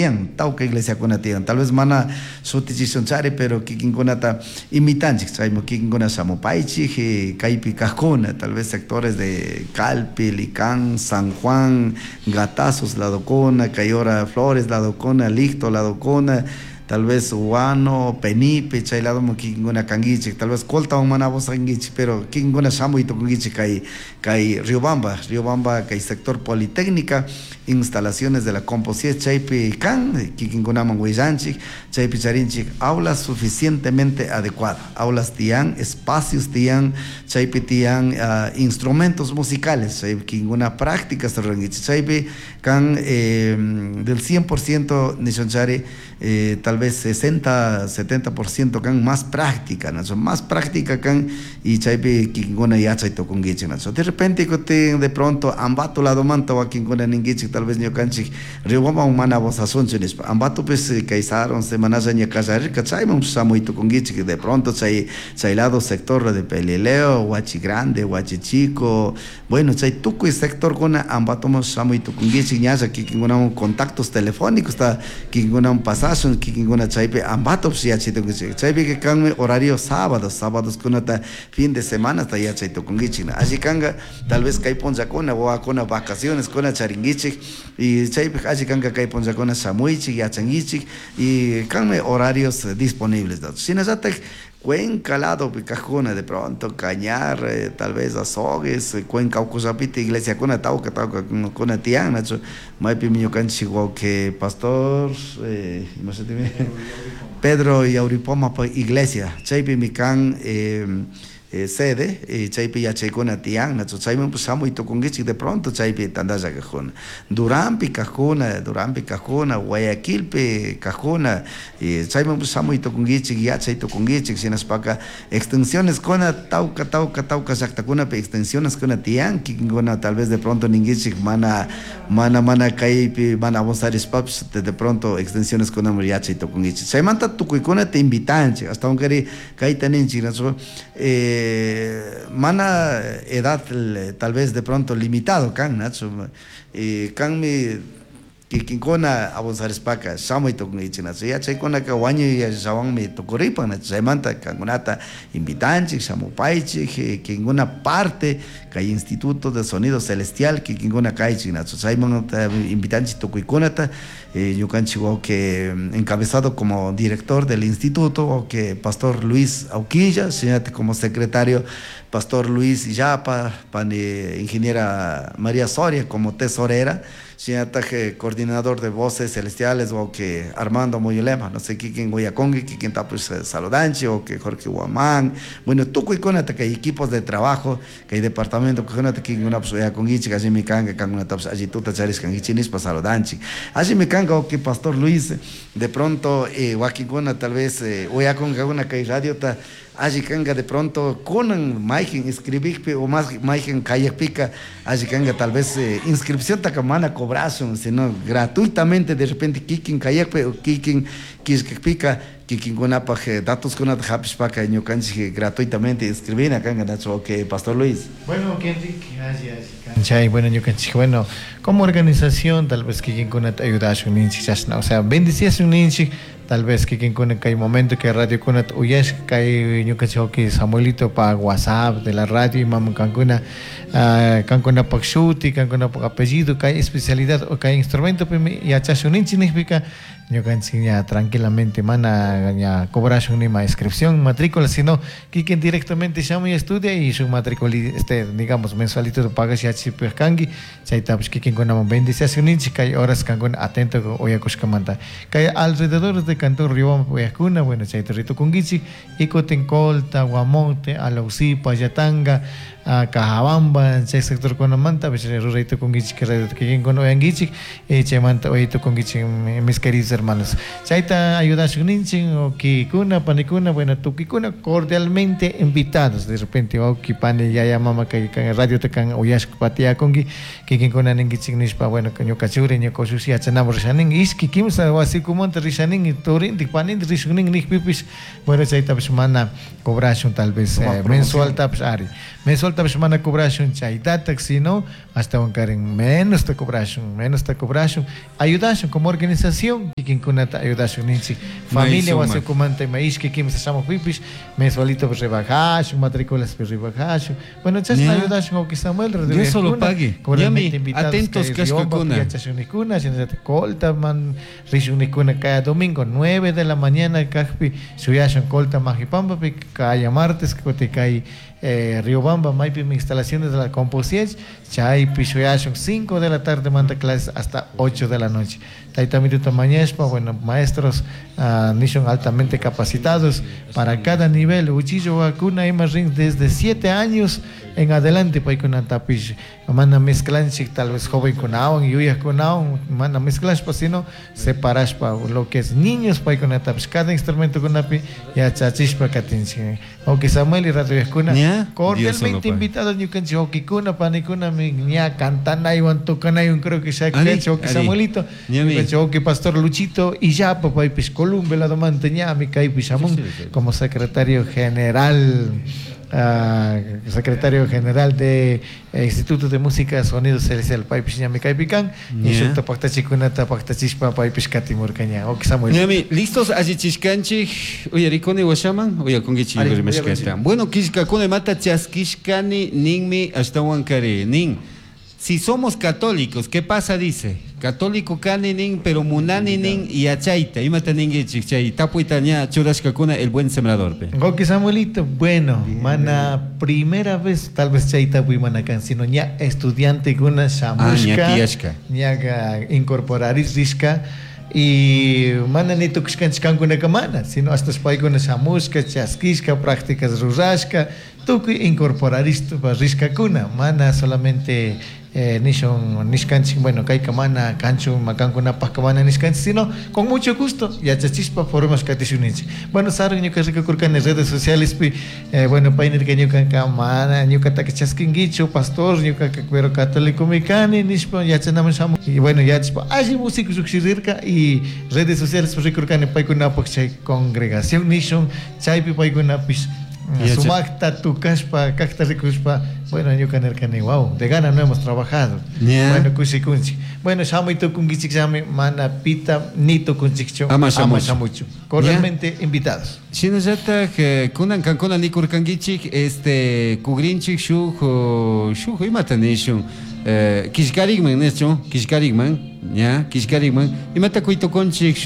tian, tauca iglesia kuna tian, tal vez mana sutichishon chari, pero kikinkunata imitanchik, chaymo kikinkuna samupaychik, kaypi kajkuna, tal vez sectores de Calpi, Licán, San Juan, Gatazos, Ladocona, Cayora Flores, Ladocona, Licto, Ladocona, tal vez Huano, Penipe, chay lado mo kikinguna kangichik, tal vez Colta o manabos kangichik, pero kikinguna samuito kangichik kay Riobamba, kay sector Politécnica, instalaciones de la Composición, chaypi kan, kikinguna manguillanchik, chaypi charinchik, aulas suficientemente adecuadas, aulas tian, espacios tian, chaypi tian instrumentos musicales, chaypi kikinguna prácticas rangichik, chaypi kan del 100% nishonchari, tal vez 60-70% kan más práctica, ¿no? Más práctica kan y chaypi kikinguna yachay tokungichik, ¿no? De repente de pronto ambato lado manta wa kikinguna ningichik, tal vez ñocanchik Riobamba humana voz asunciones, ambato pues kaisaron semanas aña casar, kachayman samuy tokungichik, de pronto chay lado sector de Pelileo, Huachi Grande, Huachi Chico, bueno, chay tukuy sector kuna ambato mos samuy tokungichik, ñacha kikinguna contactos telefónicos, está kikinguna pasasun, kikinguna chaype ambato pues ya chaytokungichik, chaype que kanme horario sábados kunata fin de semana hasta ya chaytokungichik, allí kanga tal vez kay ponchakuna o akuna vacaciones kuna charingichik y chaype allí kanga kay ponchakuna samuychik yachangichik y kanme horarios disponibles, sin azatek Cuenca lado Picajuna de pronto Cañar, tal vez Azogues, Cuenca Ucusapita, Iglesia Cuna Tauca Cuna Tian, Nacho, Maipi Miñocanchigo que Pastor Pedro y Auripoma Iglesia, Chaypi Mican sede, chaypi yachaykuna tiyan, nacho chayman pues samuy tokungichik de pronto chaypi tandaya kajuna, Duranpi kajuna, Guayaquilpi kajuna, chayman pues samuy tokungichik, yachay tokungichik, sinaspaka extensiones kuna tauca llaqtakunapi extensiones kuna tiyan, kikinguna tal vez de pronto ningichik mana kaypi mana avanzarispapish de pronto extensiones kuna yachay tokungichik, chaymanta tukuykuna te invitanchik, hasta aunque kayta ninchik, nacho mana edad tal vez de pronto limitado kan nacho kan mi kikinkuna avanzarispaca shamuy tokungichik nacho ya chaykuna ka wañuy ya shawanmi tukuripan nacho chaymanta kankunata invitanchik shamupaychik kinkuna parte kay Instituto de Sonido Celestial kikinkuna kaychik nacho chaymanta invitanchik tukuykunata ñukanchik que encabezado como director del instituto o que Pastor Luis Auquilla, señate como secretario Pastor Luis Yapa, ingeniera María Soria como tesorera, señate coordinador de voces celestiales o que Armando Moyolema, no sé quién Guayacongi, quién está pues Saludanchi o que Jorge Guamán, bueno, tú que hay equipos de trabajo, que hay departamento que hay una pues Guayacongi, que allí me canga, que una taps allí tú te charis que chinis para Saludanchi, allí me canga o que Pastor Luis de pronto Guaquinguna tal vez Guayacongi una que hay radio ta allí kanga de pronto con Maiken escribir o más Maiken kayak pica allí kanga tal vez inscripción takamana cobración sino gratuitamente de repente kikin kayak o kikin pica kikin kuna pa datos kuna hapis pa ka ñukanchik gratuitamente inscribir acá nacho que Pastor Luis. Bueno, Enrique, gracias. Bueno, ñukanchik, bueno, como organización tal vez kikin kuna ayudas un ninchik, o sea, bendiciones un ninchik. Tal vez que quien con hay momento que radio con uyes que yo que Samuelito para WhatsApp de la radio y mamá cancuna paxuti cancuna apellido que hay especialidad o que hay instrumento y achachunin significa yo que enseña tranquilamente mana ya cobrar una inscripción matrícula sino que quien directamente llama y estudia y su matrícula digamos mensualito de pagas ya chipes kangi chaitapes que quien con una bendición que hay horas cancuna atento o ya coscamanta que hay alrededor de Cantor Riobamba Puyacuna, bueno, Chaitorrito Kungichi, Icotencolta, Guamonte, Alausí, Payatanga, Cajabamba, Chay sector Conamanta, Rurito Kungichi, que radio que con Oyangichi, Chaymanta, Oito Kungichi, mis queridos hermanos. Chaita ayuda a Shuninchi, o Kikuna, Panicuna, bueno, Tukikuna, cordialmente invitados. De repente, o Kipane, ya mama, que radio te can Oyash Patia Kongi, que con Anengichi Nishpa, bueno, que yo cachure, yo cosusi, Achanabro Shaning, Iski, Kimsa, Wasikumonte, Rishaning, Turin, Tipanin, Rishuning, Nick Pipis, bueno, Chaita Mana, cobration tal vez mensual taps ari. Mensual mensual tal vez van a cobrar un chaitata, si no, hasta un caren menos te cobrar, ayudación como organización, y quien con ayudación, familia, va a ser como ante maíz, que quien se llama pipis, mensualito pues rebajación, matrículas pues rebajación, bueno, ya está ayudación o que Samuel, yo solo pague, atentos que es cuna, si no te colta, man, risunicuna cada domingo, 9 de la mañana, cajpi, suyashan colta majipamba, cada martes, que te cae Riobamba, Maipi, instalaciones de la Composiech, Chay, Pishoyashon, 5 de la tarde, manda clases hasta 8 de la noche. Taitamiruta Mañespa, bueno, maestros son altamente capacitados para cada nivel. Uchillo vacuna, Ring desde 7 años en adelante, para que una tapish, manda mezclanchik, tal vez joven con aún, yuyas con aún, manda mezclash, pues si no, separas para lo que es niños, para que una tapish, cada instrumento con api, ya chachish para catinche. Aunque Samuel y Radio Escuna, cordialmente invitados, yo cancho, Okikuna, Panicuna, Nia, Cantana, Iwan Tocana, creo que se ha hecho, que Samuelito, que Pastor Luchito, y ya, papá, y Piscolumbe, la domante, mi Kai Pishamón, como secretario general. Secretario general de Instituto de Música Sonido Celestial Paipish Ñamicay Pican y su tapactachicunata pactachispa Paipish Katimurcaña. Ok, Samuel. Ñami, listos, allí chiscanchi, oye, ricone washaman, oye, con que chico mezcleta. Bueno, kishkakune mata chaskishkani, ninmi, hasta huancare, nin. Si somos católicos, ¿qué pasa? Dice, católico caninin, pero munaninin y achaita, y mataningue chichay, tapuitaña, churashkakuna, el buen sembrador. Ok, Samuelito, bueno, mana, primera vez, tal vez chaita, mana sino ya estudiante guna shamushka, ya incorporaris rishka, y mana ni tukskanchkan guna kamana, sino hasta spay guna shamushka, chaskishka, prácticas rurashka, tuku incorporaris rishka kuna, mana solamente nishon nishkanchik, bueno, kai kamana cancho macancuna pascamana nishkanchik, sino con mucho gusto ya chachispa formas katishunichi. Bueno, saben yo que rico curcan en redes sociales, bueno, painer que yo kamana, yo que chaskingicho, pastor, yo que cuero católico mecane, nishpo ya chanamos y bueno, ya chispa, allí música suxirirka y redes sociales pues rico curcan paikuna porque congregación nishon chaipi paikuna pues Sumakta, tu caspa, cacta ricuspa. Bueno, yo canercane, wow, de gana no hemos trabajado. Bueno, kusikunchi. Bueno, shamo tu kungichik shame, mana pita, nito kunchikcho, ama shamucho. Cordialmente invitados. Si nos yata que kunan kankona ni kurkangichik, kugrinchik shujo imatanishun. Kishkarigman, necho, Kishkarigman, ya, Kishkarigman. Imata kuito konchik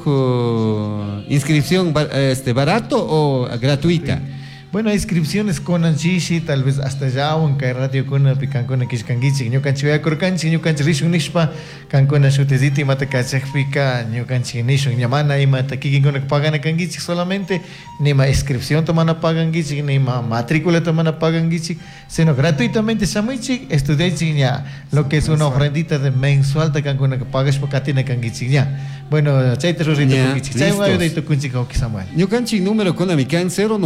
shujo inscripción barato o gratuita. Bueno, inscripciones con Anchishi, tal vez hasta ya o en radio con Picancona Kishkangichi, New Canchia Corcanchi, New Canchishun Nishpa, Cancona Shuteziti, Matacachpica, New Canchinishun, Yamana y Mataki con Pagana Kangichi solamente, ni ma inscripción tomana pagangichi, ni ma matrícula tomana pagangichi, sino gratuitamente Samuichi, estudianchi ya, lo que es una ofrendita de mensual de Cancona que pagas por Catina Kangichi ya. Bueno, chaita rurita Kangichi, chaiwa de tu kunchiko Samuel. New Canchi número con Amican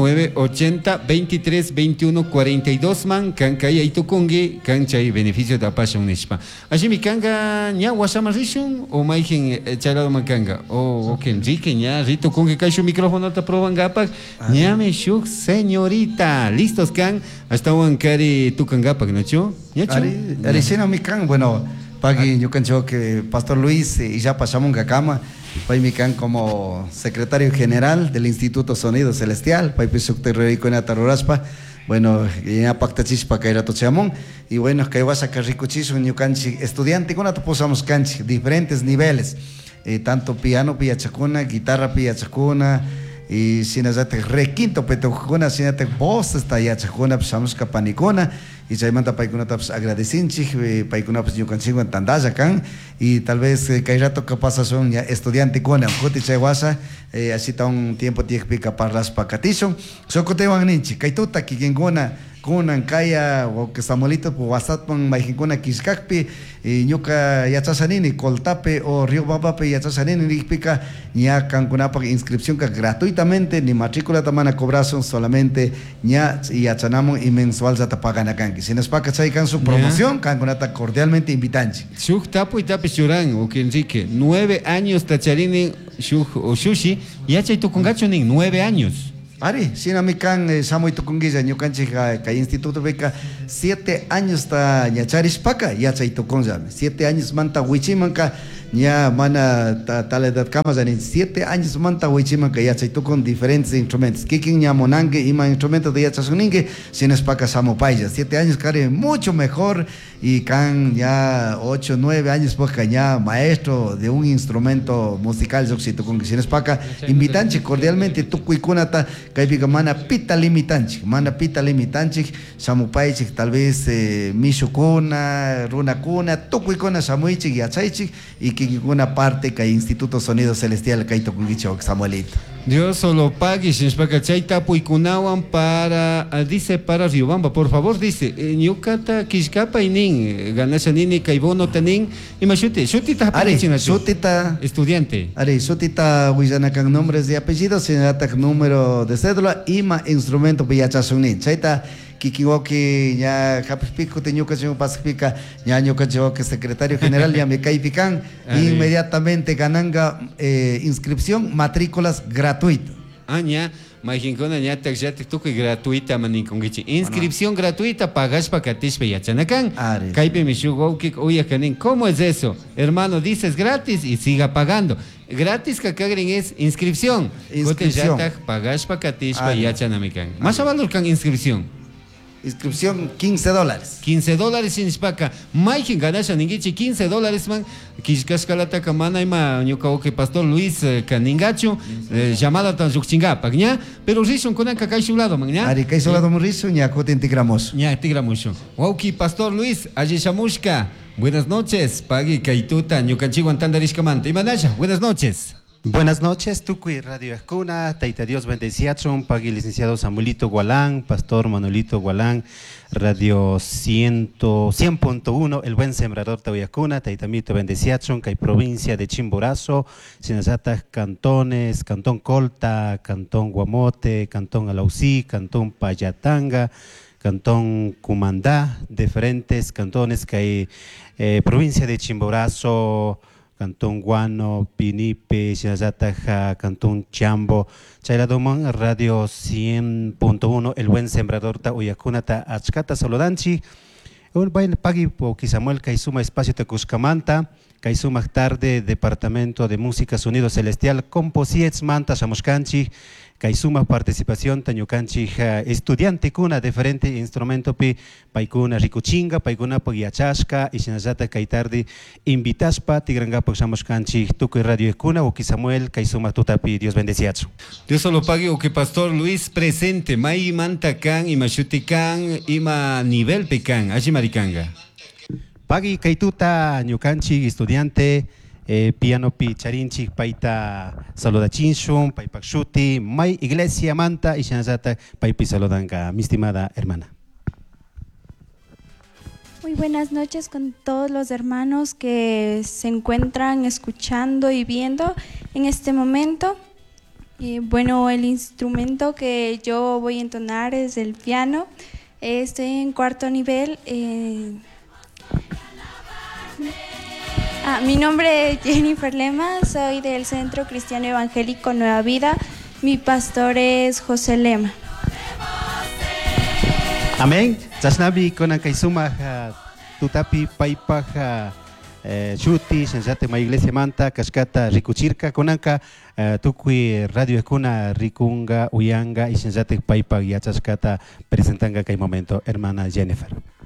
0980 23 21 42 man kankaya itukungi kanchay beneficio de apashon nishpa. Allí mi kanga nya wasama rishun o maigen chalado mankanga o ken rike nya rito kungi kaishu micrófono ta proban gapak nya me shuk señorita listos kan hasta wankari tukangapak no chu nya chu ari sino mi kan bueno pagi yo cancho que Pastor Luis y ya pasamos un gakama. Pai Mican como secretario general del Instituto Sonido Celestial, Pai Pisukterrico en Ataruraspa, bueno, ya pactachispa caira tocheamón, y bueno, que vas a carricochiso en Yucanchi, estudiante con atopusamos canchi, diferentes niveles, tanto piano, piachacuna, guitarra, piachacuna, y sinazate requinto petocuna, sinate voz está ya chacuna, pasamos capanicona, y chaimanta paikuna taps agradecinchi, paikuna pues yucanchigo en tandaya can, y tal vez que rato capaz son ya estudiante con el juti chaiwasa, así está un tiempo tiek pica parlas pacatizo, socote van ninchi, kaituta kikenguna, kunan kaya o que Samuelito pues WhatsApp pan maikinguna kiskakpi, y ñuka yachasanini coltape o río babape yachasanini pica ña cankunapa inscripción que gratuitamente ni matrícula tamana cobración solamente ña yachanamo y mensual zata pagan acá. Si nos paga chaycan su promoción, cankunata cordialmente invitanchi. Shuk tapo y tapis churán o que Enrique 9 años tacharini shuk o sushi y hacha tu congacho ni 9 años. Ari, sinami kan samoy tukungiza ñukanchik kay instituto beca 7 años ta ñacharispaka yachay tukunzami 7 años manta wichimanka ña mana tal edad kamas ani 7 años manta wichimanka yachay tukun diferentes instrumentos kikin ña monangue ima instrumentos de yachasuningue sinespaka samopaya 7 años kare mucho mejor y kan ya 8 9 años pues ya maestro de un instrumento musical zoxitukungue sinespaka invitanchi cordialmente tukuikunata kaypica mana pita limitanchik samupaychik tal vez mishukuna runakuna tukuykuna samuychik yachaychik y kikikuna parte kay Instituto Sonido Celestial kay tukunkichik Samuelito. Dios solo pague shinspaka chayta puikunawan para dice para Riobamba, por favor, dice ñukata kishkapa inin ganasha nini kaybono tanin imashuti shutita shutita estudiante shutita wizanakan nombres de apellidos sinatac número de cédula ima instrumento piyachasunin chayta kikiwoki ya japipico teñuca señor paspica ya ñuca que secretario general ya me caipican inmediatamente gananga inscripción matrículas gratuitas. Aña Majincona ña taxatic tuque gratuita manincongichi. Inscripción gratuita pagas para catishpe yachanacan. Caipe mishugo que oye canin. ¿Cómo es eso? Hermano, dices gratis y siga pagando. Gratis que cagren es inscripción. Pagas para catishpe yachanamican. Más a valor can inscripción. Inscripción $15. $15 sin spaca. Maikin ganasha ningichi $15 man. Kishkaskalata kamana ima ñukaoke Pastor Luis Caningacho llamada tan zuxingapa, ¿ya? Pero rison con acá lado man, ¿ya? Ari kai lado muriso ña coten tigramos. Ña tigramos. Wauki Pastor Luis Ayeshamushka. Buenas noches. Pagi kaituta ñukanchiwan tandarishkamanta. Imanasha, buenas noches. Buenas noches, Tucuy Radio Escuna, Taita Dios Bendeciachon, Pagui licenciado Samuelito Gualán, Pastor Manolito Gualán, Radio 100.1, El Buen Sembrador Tauyacuna, Taitamito Bendeciachon, Cay provincia de Chimborazo, Sinasatas cantones, Cantón Colta, Cantón Guamote, Cantón Alausí, Cantón Payatanga, Cantón Cumandá, diferentes cantones que hay, provincia de Chimborazo, Cantón Guano, Pinipe, Xinazataja, Cantón Chambo, Chayladomón, Radio 100.1, El Buen Sembrador Ta Uyacunata, Achcata Solodanchi, un baile pagui po Samuel Kaisuma Espacio Tecuscamanta, Kaisuma tarde, Departamento de Música Sonido Celestial, Composiets Manta Shamushkanchi, Kaisuma participación Tañukanchi, estudiante kuna diferente instrumento pi paikuna rikuchinga, paikuna pagiachashka, y Shinazata Kaitardi, invitaspa, Tigranga Shamushkanchi, Tukuy Radio Kuna, Uki Samuel, Kaisuma Tutapi, Dios bendeciacho. Dios solo pague o que Pastor Luis presente, Mai Mantacan, Ima Shutican, Ima Nivel Pecan, Ajimaricanga. Pagi Kaituta, Ñukanchi, estudiante, piano pi charinchi, paita saludachinshun, paipakshuti, Mai Iglesia Manta, y Shanazata, paipi saludanga, mi estimada hermana. Muy buenas noches con todos los hermanos que se encuentran escuchando y viendo en este momento. Bueno, el instrumento que yo voy a entonar es el piano. Estoy en cuarto nivel. Mi nombre es Jennifer Lema, soy del Centro Cristiano Evangélico Nueva Vida. Mi pastor es José Lema. Amén. Tasnabi konan kaisuma tutapi paipaja shuti sensate ma iglesia manta kaskata rikuchirka konanka tukui Radio Escuna rikunga uyanga y sensate paipa yachaskata presentanga kai momento hermana Jennifer.